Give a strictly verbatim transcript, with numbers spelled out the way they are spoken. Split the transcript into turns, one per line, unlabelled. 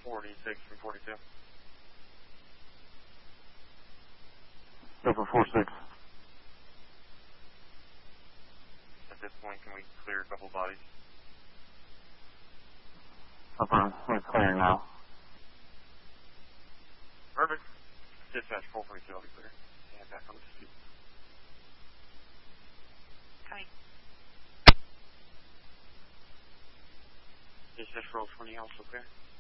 forty-six from forty-two.
Go for four six.
At this point, can we clear a couple bodies?
Affirm. We're clearing now.
Perfect. Dispatch four forty-two, I'll be clear. And back on the street.
Coming.
Dispatch roll twenty, also clear.